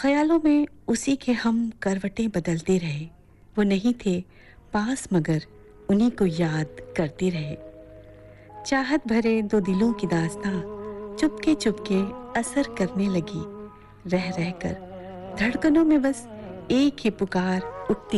ख्यालों में उसी के हम करवटें बदलते रहे। वो नहीं थे पास मगर उन्हीं को याद करते रहे। चाहत भरे दो दिलों की दास्तां चुपके चुपके असर करने लगी। रह रहकर धड़कनों में बस एक ही पुकार उठती